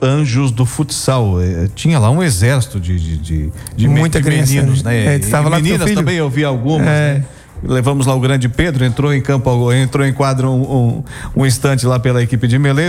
Anjos do Futsal. Tinha lá um exército de muita criança, meninos, né? Estava E lá meninas também, eu vi algumas, né? Levamos lá o grande Pedro, entrou em quadro um instante lá pela equipe de Meleiro.